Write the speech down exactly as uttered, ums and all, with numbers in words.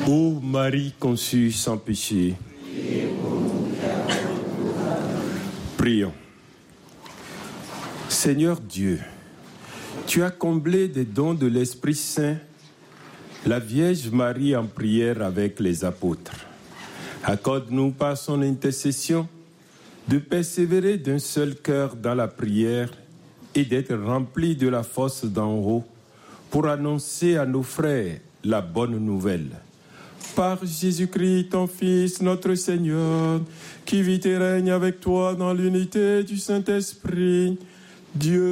Ô Marie conçue sans péché, prions. Seigneur Dieu, tu as comblé des dons de l'Esprit Saint la Vierge Marie en prière avec les apôtres. Accorde-nous par son intercession de persévérer d'un seul cœur dans la prière et d'être remplis de la force d'en haut pour annoncer à nos frères la bonne nouvelle. Par Jésus-Christ, ton Fils, notre Seigneur, qui vit et règne avec toi dans l'unité du Saint-Esprit, Dieu